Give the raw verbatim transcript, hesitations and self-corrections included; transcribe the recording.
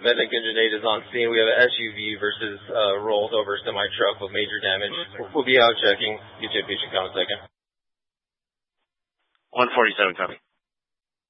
Medic Engine eight is on scene. We have an S U V versus uh, rolled over semi-truck with major damage. We'll be out checking. B J P should come in a second. one forty-seven, copy.